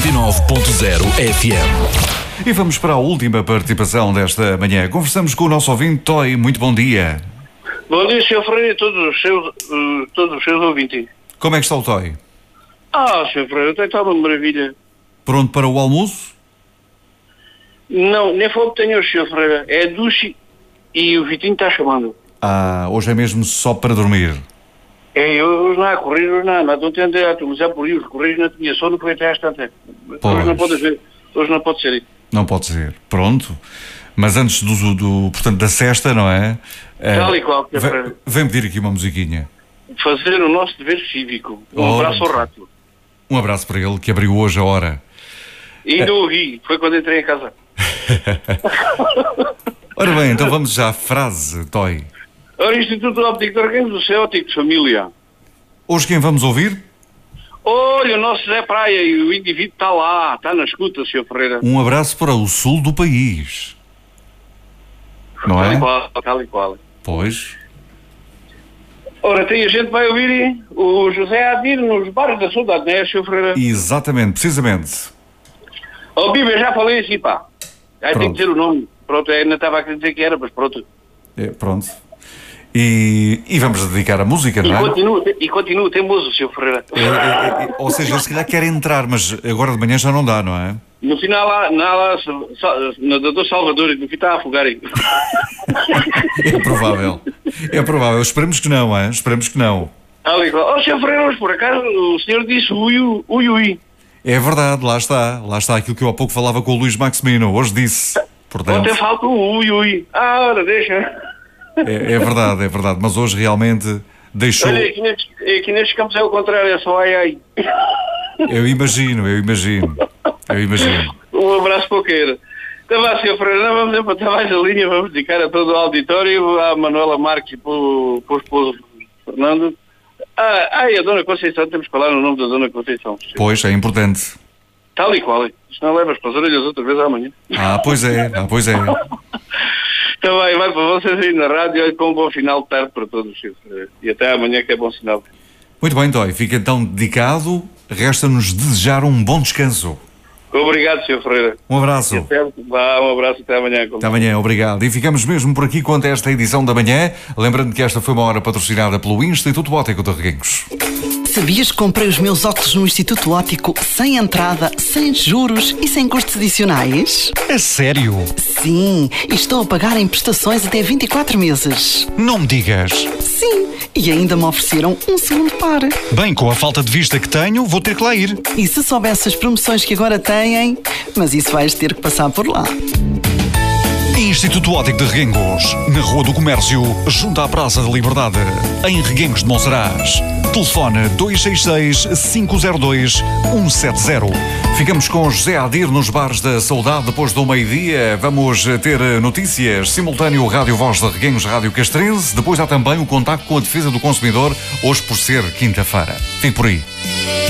89.0 FM. E vamos para a última participação desta manhã. Conversamos com o nosso ouvinte, Toy. Muito bom dia. Bom dia, Sr. Freire, e todos os seus ouvintes. Como é que está o Toy? Sr. Freire, até está uma maravilha. Pronto para o almoço? Não, nem fome tenho hoje, Sr. Freire. É duche e o Vitinho está chamando. Hoje é mesmo só para dormir. Hoje não há correios, hoje não há. Estou tentando atualizar por aí os correios, não tinha sono, foi até às tantas. Hoje não pode ser. Hoje não pode ser. Não pode ser. Pronto. Mas antes portanto, da sesta, não é? Tal e qual, Sr. Freire. Vem pedir aqui uma musiquinha. Fazer o nosso dever cívico. Um abraço ao rato. Um abraço para ele, que abriu hoje a hora. E ainda ouvi, foi quando entrei em casa. Ora bem, então vamos já à frase, Toy. Ora, Instituto Óptico de Arqueiros do Céu, Óptico de Família. Hoje quem vamos ouvir? Olha, o nosso Zé Praia e o indivíduo está lá, está na escuta, Sr. Ferreira. Um abraço para o sul do país. Não é? Tal e qual. Pois. Ora, tem a gente vai ouvir o José Adir nos bares da saudade, não é, Sr. Ferreira? Exatamente, precisamente. Biba, já falei assim, pá. Aí tem que dizer o nome. Pronto, ainda estava a querer dizer que era, mas pronto. Pronto. E vamos dedicar a música, não é? E continua teimoso, Sr. Ferreira. Ou seja, se calhar quer entrar, mas agora de manhã já não dá, não é? No final, na Doutor Salvador, no fim está a afogar aí. É provável. É provável. Esperemos que não, é? Esperemos que não. Sr. Ferreira, mas por acaso o senhor disse ui. É verdade, lá está. Lá está aquilo que eu há pouco falava com o Luís Maximino. Hoje disse. Portanto, até falta o ui. Ora, deixa. É verdade. Mas hoje realmente deixou... Olha, aqui nestes campos é o contrário, é só ai. Eu imagino. Um abraço para o queira. Então vá, Sr. Ferreira, não vamos empatar mais a linha, vamos dedicar a todo o auditório, à Manuela Marques e para o esposo Fernando. A Dona Conceição, temos que falar no nome da Dona Conceição. Pois, é importante. Tal e qual, isto não levas para as orelhas outra vez amanhã. Pois é. Então vai para vocês aí na rádio, olha, com um bom final de tarde para todos, e até amanhã, que é bom sinal. Muito bem, Toy, fica então dedicado, resta-nos desejar um bom descanso. Obrigado, Sr. Ferreira. Um abraço. Um abraço, até amanhã. Até amanhã, obrigado. E ficamos mesmo por aqui quanto a esta edição da manhã, lembrando que esta foi uma hora patrocinada pelo Instituto Óptico de Reguengos. Sabias que comprei os meus óculos no Instituto Óptico sem entrada, sem juros e sem custos adicionais? É sério? Sim, e estou a pagar em prestações até 24 meses. Não me digas. Sim, e ainda me ofereceram um segundo par. Bem, com a falta de vista que tenho, vou ter que lá ir. E se soubesse as promoções que agora têm, mas isso vais ter que passar por lá. Instituto Óptico de Reguengos, na Rua do Comércio, junto à Praça da Liberdade, em Reguengos de Monsaraz. Telefone 266-502-170. Ficamos com José Adir nos bares da saudade depois do meio-dia. Vamos ter notícias, simultâneo Rádio Voz de Reguengos, Rádio Castrense. Depois há também o contacto com a defesa do consumidor, hoje por ser quinta-feira. Fique por aí.